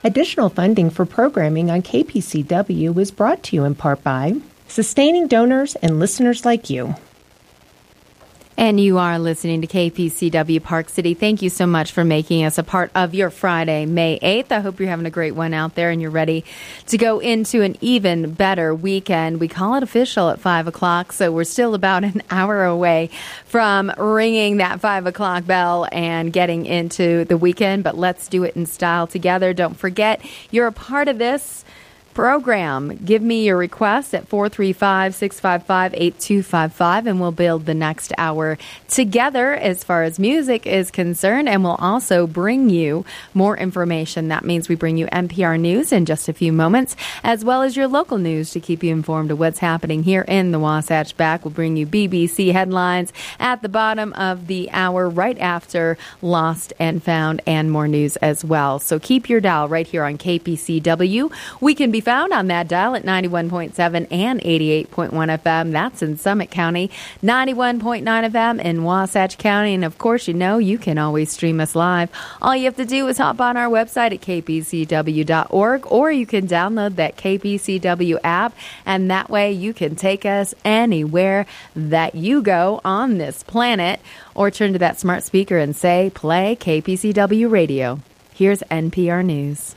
Additional funding for programming on KPCW is brought to you in part by sustaining donors and listeners like you. And you are listening to KPCW Park City. Thank you so much for making us a part of your Friday, May 8th. I hope you're having a great one out there and you're ready to go into an even better weekend. We call it official at 5 o'clock, so we're still about an hour away from ringing that 5 o'clock bell and getting into the weekend. But let's do it in style together. Don't forget, you're a part of this program. Give me your request at 435-655-8255, and we'll build the next hour together as far as music is concerned, and we'll also bring you more information. That means we bring you NPR News in just a few moments, as well as your local news to keep you informed of what's happening here in the Wasatch Back. We'll bring you BBC headlines at the bottom of the hour, right after Lost and Found, and more news as well. So keep your dial right here on KPCW. We can be found on that dial at 91.7 and 88.1 FM. That's in Summit County, 91.9 FM in Wasatch County. And of course, you can always stream us live. All you have to do is hop on our website at kpcw.org, or you can download that KPCW app, and that way you can take us anywhere that you go on this planet, or turn to that smart speaker and say, play KPCW radio. Here's NPR News.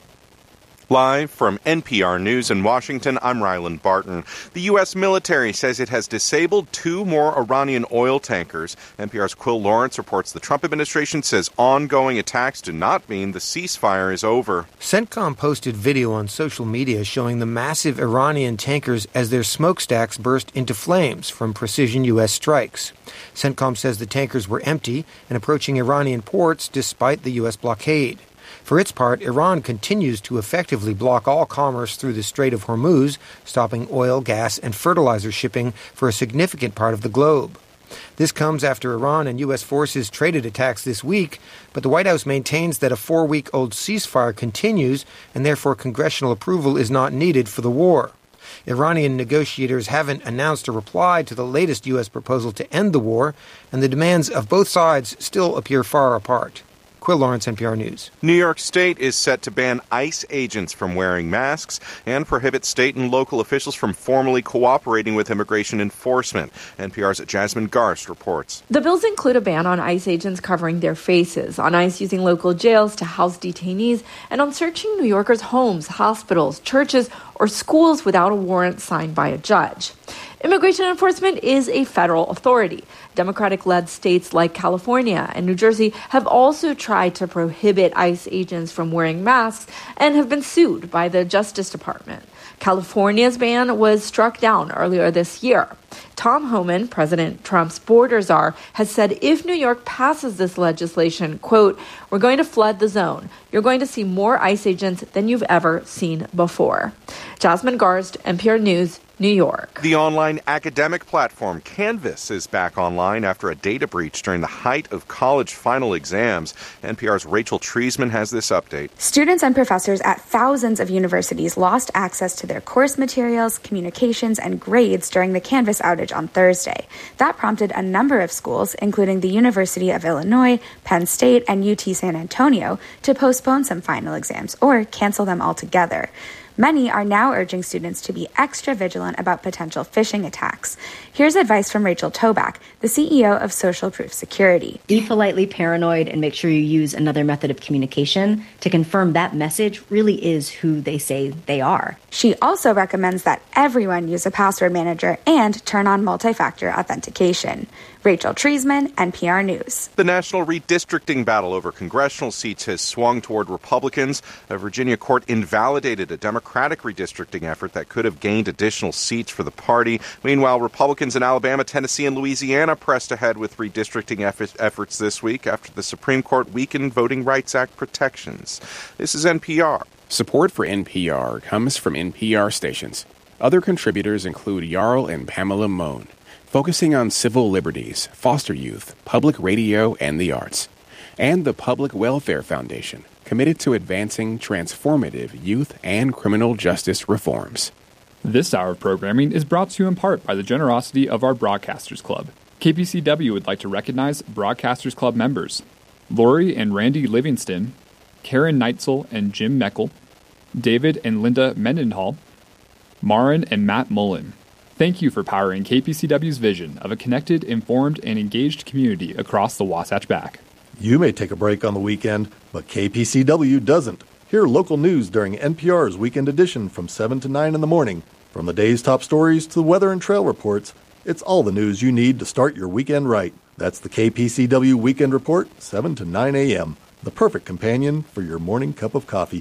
Live from NPR News in Washington, I'm Ryland Barton. The U.S. military says it has disabled 2 more Iranian oil tankers. NPR's Quill Lawrence reports the Trump administration says ongoing attacks do not mean the ceasefire is over. CENTCOM posted video on social media showing the massive Iranian tankers as their smokestacks burst into flames from precision U.S. strikes. CENTCOM says the tankers were empty and approaching Iranian ports despite the U.S. blockade. For its part, Iran continues to effectively block all commerce through the Strait of Hormuz, stopping oil, gas, and fertilizer shipping for a significant part of the globe. This comes after Iran and U.S. forces traded attacks this week, but the White House maintains that a 4-week-old ceasefire continues and therefore congressional approval is not needed for the war. Iranian negotiators haven't announced a reply to the latest U.S. proposal to end the war, and the demands of both sides still appear far apart. Quill Lawrence, NPR News. New York State is set to ban ICE agents from wearing masks and prohibit state and local officials from formally cooperating with immigration enforcement. NPR's Jasmine Garst reports. The bills include a ban on ICE agents covering their faces, on ICE using local jails to house detainees, and on searching New Yorkers' homes, hospitals, churches, or schools without a warrant signed by a judge. Immigration enforcement is a federal authority. Democratic-led states like California and New Jersey have also tried to prohibit ICE agents from wearing masks and have been sued by the Justice Department. California's ban was struck down earlier this year. Tom Homan, President Trump's border czar, has said if New York passes this legislation, quote, "We're going to flood the zone. You're going to see more ICE agents than you've ever seen before." Jasmine Garst, NPR News, New York. The online academic platform Canvas is back online after a data breach during the height of college final exams. NPR's Rachel Treisman has this update. Students and professors at thousands of universities lost access to their course materials, communications, and grades during the Canvas outage on Thursday. That prompted a number of schools, including the University of Illinois, Penn State, and UT San Antonio, to postpone some final exams or cancel them altogether. Many are now urging students to be extra vigilant about potential phishing attacks. Here's advice from Rachel Toback, the CEO of Social Proof Security. Be politely paranoid and make sure you use another method of communication to confirm that message really is who they say they are. She also recommends that everyone use a password manager and turn on multi-factor authentication. Rachel Treisman, NPR News. The national redistricting battle over congressional seats has swung toward Republicans. A Virginia court invalidated a Democratic redistricting effort that could have gained additional seats for the party. Meanwhile, Republicans in Alabama, Tennessee, and Louisiana pressed ahead with redistricting efforts this week after the Supreme Court weakened Voting Rights Act protections. This is NPR. Support for NPR comes from NPR stations. Other contributors include Jarl and Pamela Mohn, focusing on civil liberties, foster youth, public radio, and the arts. And the Public Welfare Foundation, committed to advancing transformative youth and criminal justice reforms. This hour of programming is brought to you in part by the generosity of our Broadcasters Club. KPCW would like to recognize Broadcasters Club members: Lori and Randy Livingston, Karen Neitzel and Jim Meckel, David and Linda Mendenhall, Maren and Matt Mullen. Thank you for powering KPCW's vision of a connected, informed, and engaged community across the Wasatch Back. You may take a break on the weekend, but KPCW doesn't. Hear local news during NPR's Weekend Edition from 7 to 9 in the morning. From the day's top stories to the weather and trail reports, it's all the news you need to start your weekend right. That's the KPCW Weekend Report, 7 to 9 a.m., the perfect companion for your morning cup of coffee.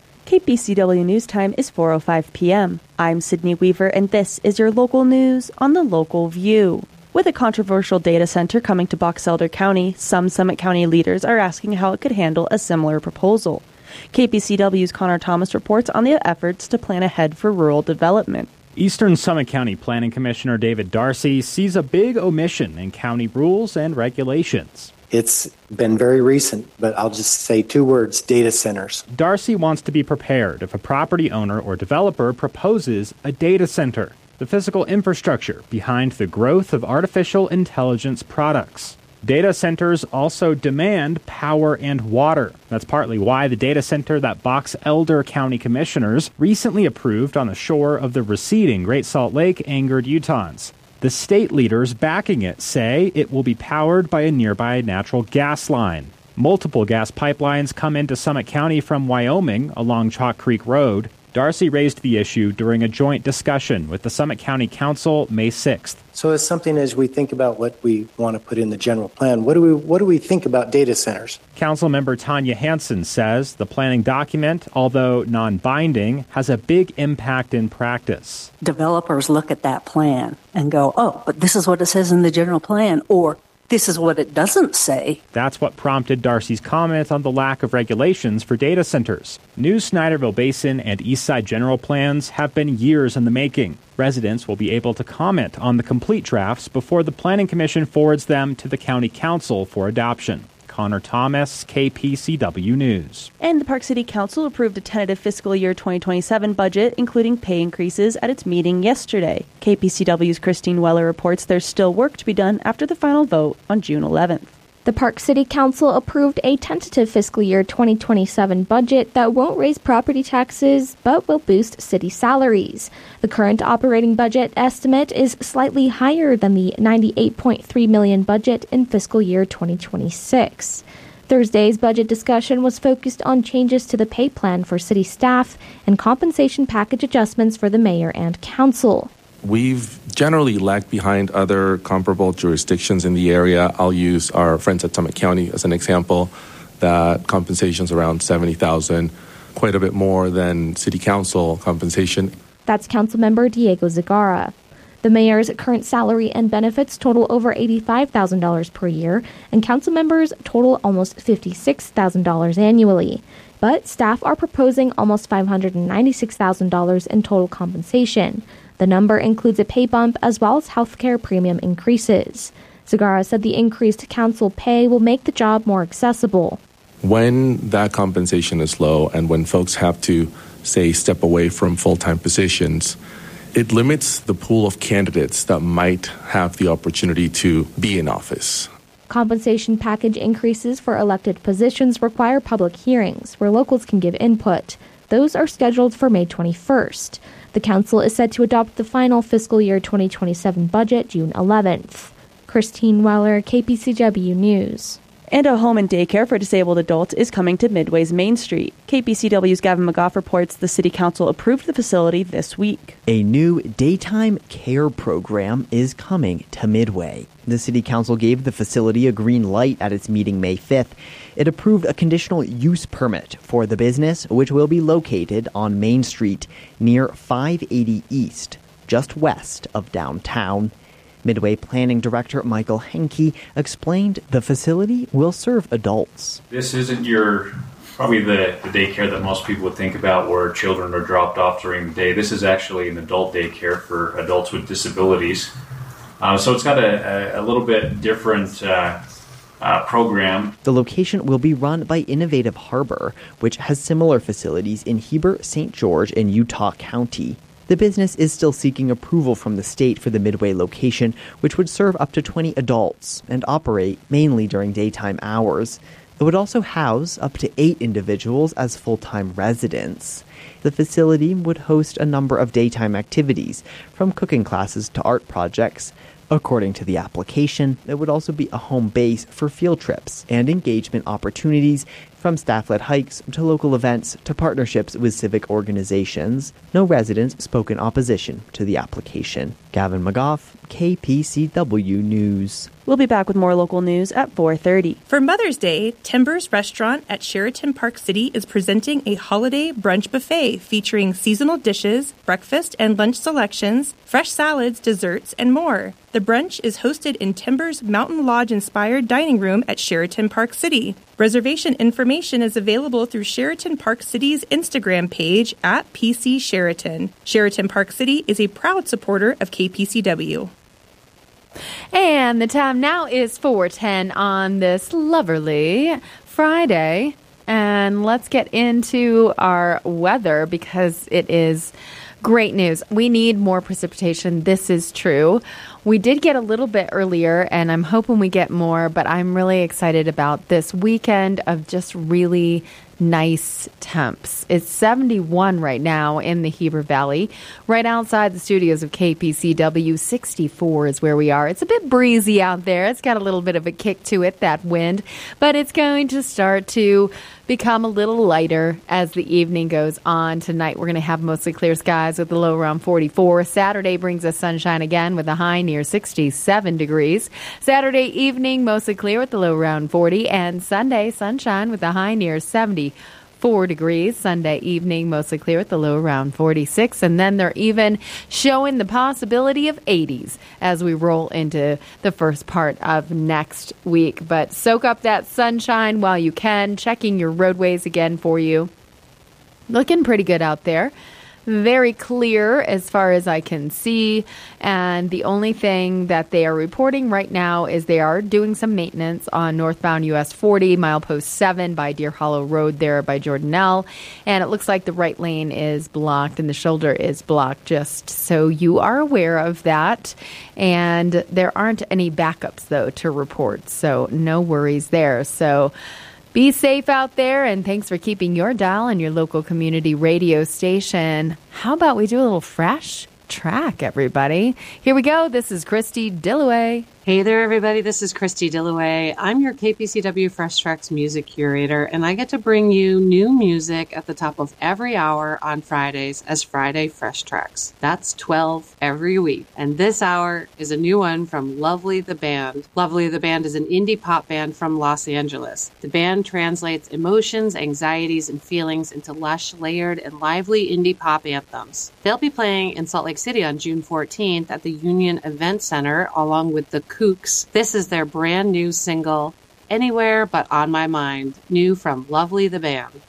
KPCW News Time is 4:05 p.m. I'm Sydney Weaver, and this is your local news on the Local View. With a controversial data center coming to Box Elder County, some Summit County leaders are asking how it could handle a similar proposal. KPCW's Connor Thomas reports on the efforts to plan ahead for rural development. Eastern Summit County Planning Commissioner David Darcy sees a big omission in county rules and regulations. It's been very recent, but I'll just say two words: data centers. Darcy wants to be prepared if a property owner or developer proposes a data center, the physical infrastructure behind the growth of artificial intelligence products. Data centers also demand power and water. That's partly why the data center that Box Elder County commissioners recently approved on the shore of the receding Great Salt Lake angered Utahns. The state leaders backing it say it will be powered by a nearby natural gas line. Multiple gas pipelines come into Summit County from Wyoming along Chalk Creek Road. Darcy raised the issue during a joint discussion with the Summit County Council May 6th. So as something as we think about what we want to put in the general plan, what do we think about data centers? Councilmember Tanya Hansen says the planning document, although non-binding, has a big impact in practice. Developers look at that plan and go, oh, but this is what it says in the general plan, or this is what it doesn't say. That's what prompted Darcy's comment on the lack of regulations for data centers. New Snyderville Basin and Eastside General Plans have been years in the making. Residents will be able to comment on the complete drafts before the Planning Commission forwards them to the County Council for adoption. Connor Thomas, KPCW News. And the Park City Council approved a tentative fiscal year 2027 budget, including pay increases, at its meeting yesterday. KPCW's Christine Weller reports there's still work to be done after the final vote on June 11th. The Park City Council approved a tentative fiscal year 2027 budget that won't raise property taxes but will boost city salaries. The current operating budget estimate is slightly higher than the $98.3 million budget in fiscal year 2026. Thursday's budget discussion was focused on changes to the pay plan for city staff and compensation package adjustments for the mayor and council. We've generally lagged behind other comparable jurisdictions in the area. I'll use our friends at Summit County as an example. That compensation's around $70,000, quite a bit more than city council compensation. That's Councilmember Diego Zagara. The mayor's current salary and benefits total over $85,000 per year, and council members total almost $56,000 annually. But staff are proposing almost $596,000 in total compensation. The number includes a pay bump as well as healthcare premium increases. Zagara said the increased council pay will make the job more accessible. When that compensation is low and when folks have to, say, step away from full-time positions, it limits the pool of candidates that might have the opportunity to be in office. Compensation package increases for elected positions require public hearings where locals can give input. Those are scheduled for May 21st. The council is set to adopt the final fiscal year 2027 budget June 11th. Christine Weller, KPCW News. And a home and daycare for disabled adults is coming to Midway's Main Street. KPCW's Gavin McGough reports the City Council approved the facility this week. A new daytime care program is coming to Midway. The City Council gave the facility a green light at its meeting May 5th. It approved a conditional use permit for the business, which will be located on Main Street near 580 East, just west of downtown. Midway Planning Director Michael Henke explained the facility will serve adults. This isn't probably the daycare that most people would think about where children are dropped off during the day. This is actually an adult daycare for adults with disabilities. So it's got a little bit different program. The location will be run by Innovative Harbor, which has similar facilities in Heber, St. George, and Utah County. The business is still seeking approval from the state for the Midway location, which would serve up to 20 adults and operate mainly during daytime hours. It would also house up to 8 individuals as full-time residents. The facility would host a number of daytime activities, from cooking classes to art projects. According to the application, it would also be a home base for field trips and engagement opportunities, from staff-led hikes to local events to partnerships with civic organizations. No residents spoke in opposition to the application. Gavin McGough, KPCW News. We'll be back with more local news at 4:30. For Mother's Day, Timbers Restaurant at Sheraton Park City is presenting a holiday brunch buffet featuring seasonal dishes, breakfast and lunch selections, fresh salads, desserts, and more. The brunch is hosted in Timbers Mountain Lodge-inspired dining room at Sheraton Park City. Reservation information is available through Sheraton Park City's Instagram page at PC Sheraton. Sheraton Park City is a proud supporter of KPCW. And the time now is 4:10 on this lovely Friday. And let's get into our weather because it is great news. We need more precipitation. This is true. We did get a little bit earlier, and I'm hoping we get more, but I'm really excited about this weekend of just really nice temps. It's 71 right now in the Heber Valley. Right outside the studios of KPCW, 64 is where we are. It's a bit breezy out there. It's got a little bit of a kick to it, that wind, but it's going to start to become a little lighter as the evening goes on. Tonight, we're going to have mostly clear skies with a low around 44. Saturday brings us sunshine again with a high near 67 degrees. Saturday evening, mostly clear with a low around 40. And Sunday, sunshine with a high near 74 degrees. Sunday evening, mostly clear with the low around 46. And then they're even showing the possibility of 80s as we roll into the first part of next week. But soak up that sunshine while you can. Checking your roadways again for you. Looking pretty good out there. Very clear as far as I can see, and the only thing that they are reporting right now is they are doing some maintenance on northbound US 40, milepost 7 by Deer Hollow Road there by Jordanelle, and it looks like the right lane is blocked and the shoulder is blocked, just so you are aware of that. And there aren't any backups though to report, so no worries there. So be safe out there, and thanks for keeping your dial on your local community radio station. How about we do a little fresh track, everybody? Here we go. This is Christy Dillaway. Hey there, everybody. This is Christy Dillaway. I'm your KPCW Fresh Tracks music curator, and I get to bring you new music at the top of every hour on Fridays as Friday Fresh Tracks. That's 12 every week. And this hour is a new one from Lovely the Band. Lovely the Band is an indie pop band from Los Angeles. The band translates emotions, anxieties, and feelings into lush, layered, and lively indie pop anthems. They'll be playing in Salt Lake City on June 14th at the Union Event Center along with the Kooks. This is their brand new single, Anywhere But On My Mind, new from Lovely the Band.